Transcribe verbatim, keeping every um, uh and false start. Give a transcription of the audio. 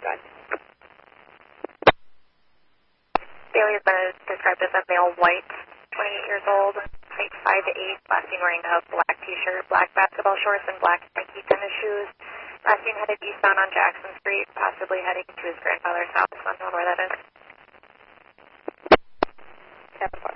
Good. Bailey has been described as a male white, twenty-eight years old, height five to eight, last seen wearing a black t-shirt, black basketball shorts, and black Nike tennis shoes. Last seen headed eastbound on Jackson Street, possibly heading to his grandfather's house. Unknown where that is. seven four.